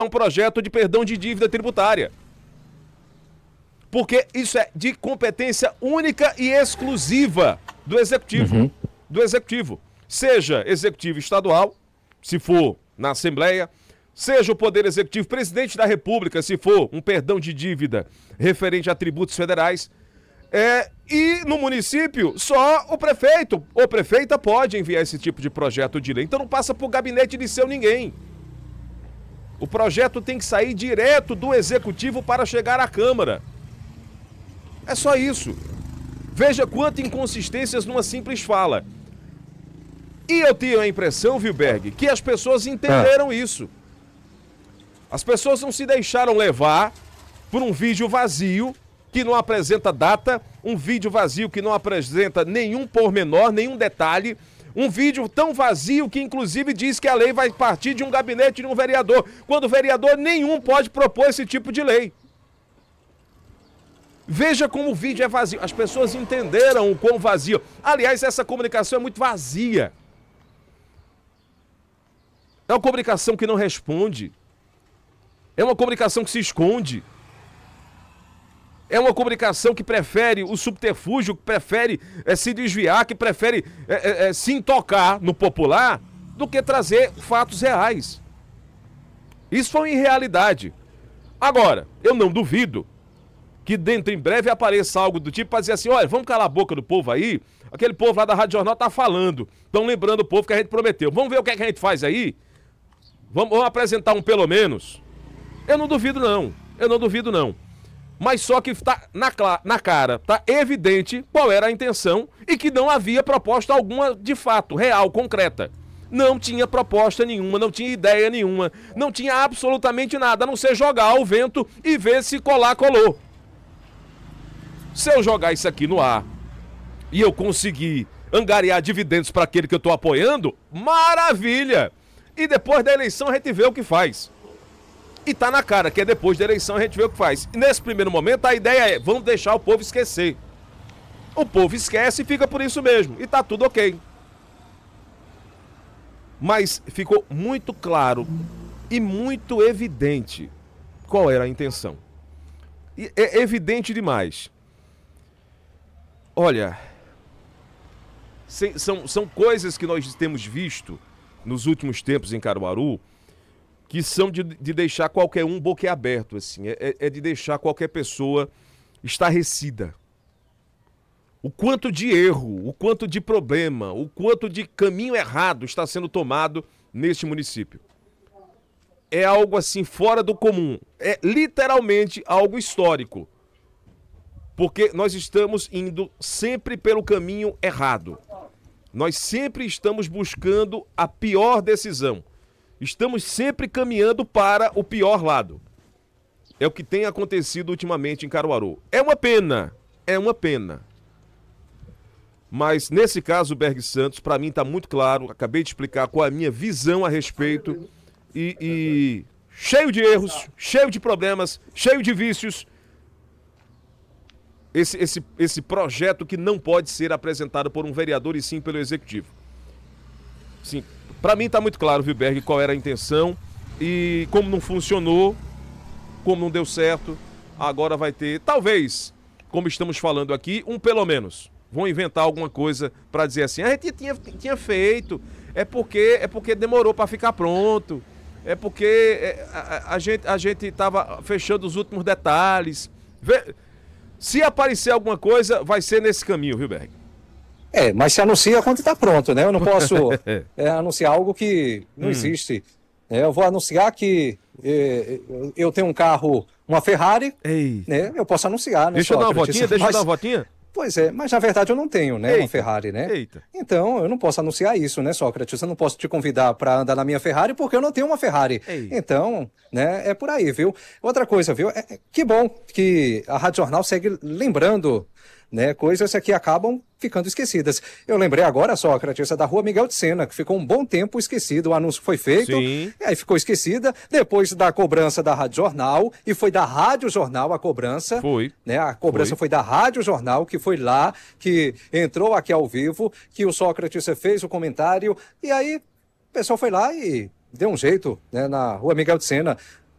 um projeto de perdão de dívida tributária. Porque isso é de competência única e exclusiva do Executivo. Uhum. Do Executivo. Seja Executivo estadual, se for na Assembleia, seja o Poder Executivo, Presidente da República, se for um perdão de dívida referente a tributos federais. E no município, só o prefeito ou prefeita pode enviar esse tipo de projeto de lei. Então não passa por gabinete de seu ninguém. O projeto tem que sair direto do Executivo para chegar à Câmara. É só isso. Veja quantas inconsistências numa simples fala. E eu tenho a impressão, Vilberg, que as pessoas entenderam isso. As pessoas não se deixaram levar por um vídeo vazio que não apresenta data, um vídeo vazio que não apresenta nenhum pormenor, nenhum detalhe, um vídeo tão vazio que inclusive diz que a lei vai partir de um gabinete de um vereador, quando vereador nenhum pode propor esse tipo de lei. Veja como o vídeo é vazio. As pessoas entenderam o quão vazio. Aliás, essa comunicação é muito vazia. É uma comunicação que não responde. É uma comunicação que se esconde. É uma comunicação que prefere o subterfúgio, que prefere se desviar, que prefere se intocar no popular, do que trazer fatos reais. Isso foi uma irrealidade. Agora, eu não duvido que dentro em breve apareça algo do tipo para dizer assim, olha, vamos calar a boca do povo aí, aquele povo lá da Rádio Jornal tá falando, estão lembrando o povo que a gente prometeu. Vamos ver o que é que a gente faz aí? Vamos apresentar um pelo menos? Eu não duvido não. Mas só que está na cara, está evidente qual era a intenção e que não havia proposta alguma de fato, real, concreta. Não tinha proposta nenhuma, não tinha ideia nenhuma, não tinha absolutamente nada, a não ser jogar ao vento e ver se colar, colou. Se eu jogar isso aqui no ar e eu conseguir angariar dividendos para aquele que eu estou apoiando, maravilha! E depois da eleição a gente vê o que faz. E tá na cara que é depois da eleição a gente vê o que faz. E nesse primeiro momento a ideia é, vamos deixar o povo esquecer. O povo esquece e fica por isso mesmo. E tá tudo ok. Mas ficou muito claro e muito evidente qual era a intenção. E é evidente demais. Olha, são coisas que nós temos visto nos últimos tempos em Caruaru que são de deixar qualquer um boquiaberto, assim, é de deixar qualquer pessoa estarrecida. O quanto de erro, o quanto de problema, o quanto de caminho errado está sendo tomado neste município. É algo assim fora do comum, é literalmente algo histórico. Porque nós estamos indo sempre pelo caminho errado. Nós sempre estamos buscando a pior decisão. Estamos sempre caminhando para o pior lado. É o que tem acontecido ultimamente em Caruaru. É uma pena. Mas nesse caso, Berg Santos, para mim está muito claro. Acabei de explicar qual é a minha visão a respeito. E cheio de erros, cheio de problemas, cheio de vícios. Esse projeto que não pode ser apresentado por um vereador e sim pelo Executivo. Sim, para mim está muito claro, Vilberg, qual era a intenção e como não funcionou, como não deu certo, agora vai ter, talvez, como estamos falando aqui, um pelo menos. Vão inventar alguma coisa para dizer assim, a gente tinha feito, é porque demorou para ficar pronto, é porque a gente estava fechando os últimos detalhes. Se aparecer alguma coisa, vai ser nesse caminho, Vilberg. Mas se anuncia quando está pronto, né? Eu não posso anunciar algo que não existe. Eu vou anunciar que eu tenho um carro, uma Ferrari, né? Eu posso anunciar, né? Deixa eu dar uma votinha? Pois é, mas na verdade eu não tenho, né? Uma Ferrari, né? Eita. Então eu não posso anunciar isso, né, Sócrates? Eu não posso te convidar para andar na minha Ferrari porque eu não tenho uma Ferrari. Então, né, é por aí, viu? Outra coisa, viu? Que bom que a Rádio Jornal segue lembrando, né, coisas que acabam ficando esquecidas. Eu lembrei agora, Sócrates, da Rua Miguel de Sena, que ficou um bom tempo esquecido. O anúncio foi feito, aí ficou esquecida. Depois da cobrança da Rádio Jornal, e foi da Rádio Jornal a cobrança. Foi. Né, a cobrança foi da Rádio Jornal, que foi lá, que entrou aqui ao vivo, que o Sócrates fez o comentário, e aí o pessoal foi lá e deu um jeito, né, na Rua Miguel de Sena,